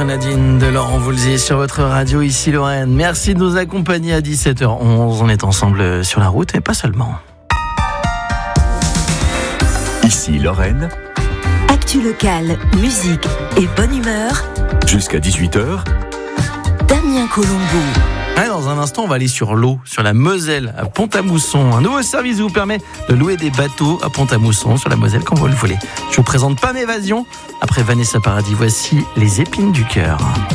Grenadine de Laurent Voulzier sur votre radio ici Lorraine. Merci de nous accompagner à 17h11. On est ensemble sur la route et pas seulement. Ici Lorraine. Actu locale, musique et bonne humeur. Jusqu'à 18h. Damien Colombo. Ouais, dans un instant, on va aller sur l'eau, sur la Moselle, à Pont-à-Mousson. Un nouveau service vous permet de louer des bateaux à Pont-à-Mousson, sur la Moselle, quand vous le voulez. Je vous présente Pam Évasion. Après Vanessa Paradis, voici Les Épines du Cœur.